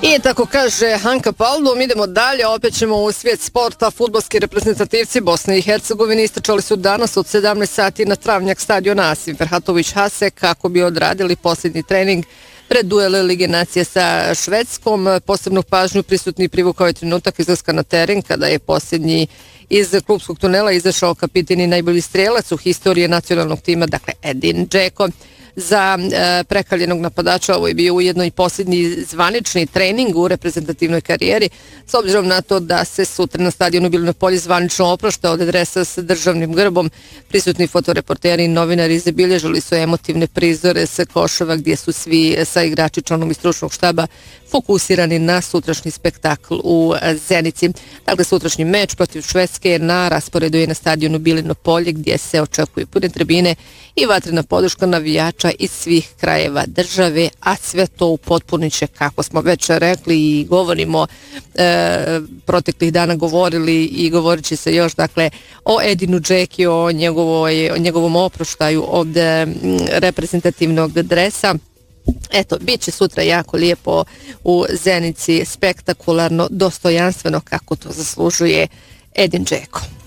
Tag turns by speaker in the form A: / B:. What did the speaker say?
A: I tako kaže Hanka Paldum, idemo dalje, opet ćemo u svijet sporta. Fudbalski reprezentativci Bosne i Hercegovine istračali su danas od 17 sati na travnjak stadiona Asim Ferhatović Hase kako bi odradili posljednji trening pred duele Lige nacije sa Švedskom. Posebnu pažnju prisutni privukao je trenutak izlaska na teren kada je posljednji iz klubskog tunela izašao kapitan i najbolji strelac u historiji nacionalnog tima, dakle Edin Džeko. Za prekaljenog napadača ovo je bio ujedno i posljednji zvanični trening u reprezentativnoj karijeri, s obzirom na to da se sutra na stadionu Bilo na polje zvanično oprošta od dresa s državnim grbom. Prisutni fotoreporteri i novinari zabilježili su emotivne prizore sa Košova gdje su svi sa igrači, članovi stručnog štaba fokusirani na sutrašnji spektakl u Zenici. Dakle, sutrašnji meč protiv Švedske na rasporedu je na stadionu Bilino polje gdje se očekuju pune tribine i vatrena podrška navijača iz svih krajeva države, a sve to upotpunit će, kako smo već rekli i govorimo, proteklih dana govorili i govorit će se još, dakle, o Edinu Džeki, o njegovom oproštaju od reprezentativnog dresa. Eto, bit će sutra jako lijepo u Zenici, spektakularno, dostojanstveno kako to zaslužuje Edin Džeko.